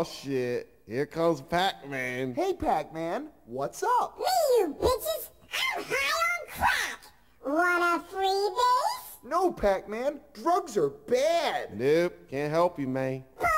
Oh shit. Here comes Pac-Man. Hey, Pac-Man, what's up? Hey, you bitches! I'm high on crack! Want a free base? No, Pac-Man, drugs are bad. Nope, can't help you, man. Bullshit!